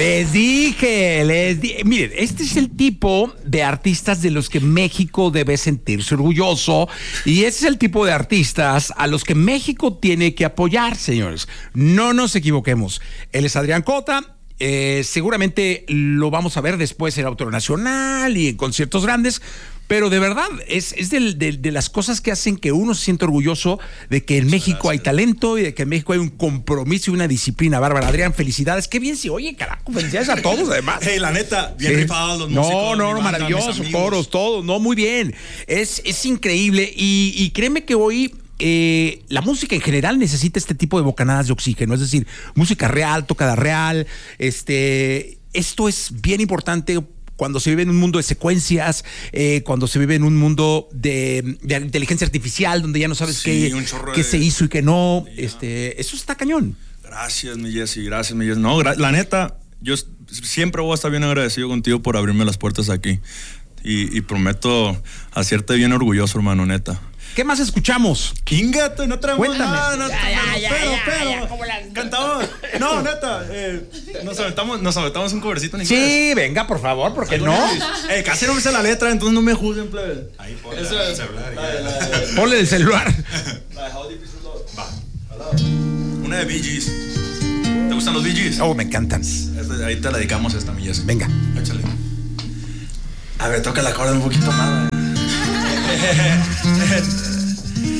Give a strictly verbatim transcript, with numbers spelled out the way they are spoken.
Les dije, les dije. Miren, este es el tipo de artistas de los que México debe sentirse orgulloso y ese es el tipo de artistas a los que México tiene que apoyar, señores. No nos equivoquemos. Él es Adrián Cota. Eh, seguramente lo vamos a ver después en Auditorio Nacional y en conciertos grandes, pero de verdad es, es de, de, de las cosas que hacen que uno se sienta orgulloso de que en Muchas México gracias. Hay talento y de que en México hay un compromiso y una disciplina bárbara. Adrián, felicidades, qué bien se oye, carajo, felicidades a todos además. Hey, la neta, bien sí. rifados los músicos. No, no, no, banda, maravilloso, coros, todo, no, muy bien. Es, es increíble y, y créeme que hoy Eh, la música en general necesita este tipo de bocanadas de oxígeno, es decir, música real, tocada real. Este, esto es bien importante cuando se vive en un mundo de secuencias, eh, cuando se vive en un mundo de, de inteligencia artificial, donde ya no sabes sí, qué, qué de... se hizo y qué no. Yeah. Este, eso está cañón. Gracias, mi Jessy, gracias, mi Jessy. No, gra- la neta, yo siempre voy a estar bien agradecido contigo por abrirme las puertas aquí. Y, y prometo hacerte bien orgulloso, hermano, neta. ¿Qué más escuchamos? Ingato, no traemos Cuéntame. nada, no, ya, ya, ya, pero, ya, pero, ya, ¿cómo la... cantamos. No, neta, eh, nos aventamos, nos aventamos un covercito en inglés. Sí, inglés. venga, por favor, ¿por qué no? Eh, casi no me sé la letra, entonces no me juzguen, plebe. Ahí ponle el celular. La, la, la, ponle el celular. La de How Deep Is Your Love. Va. Una de Bee Gees. ¿Te gustan los Bee Gees? Oh, me encantan. Este, ahí te la dedicamos a esta, mi Jessy. Venga. Échale. A ver, toca el acorde un poquito más.